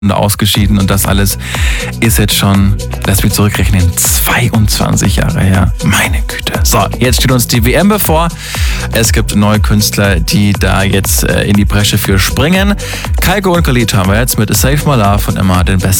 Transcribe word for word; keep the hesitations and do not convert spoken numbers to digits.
ausgeschieden und das alles ist jetzt schon, lass mich zurückrechnen, zweiundzwanzig Jahre her. Meine Güte. So, jetzt steht uns die W M bevor. Es gibt neue Künstler, die da jetzt äh, in die Bresche für springen. Kygo und Khalid haben wir jetzt mit Save My Love und immer den besten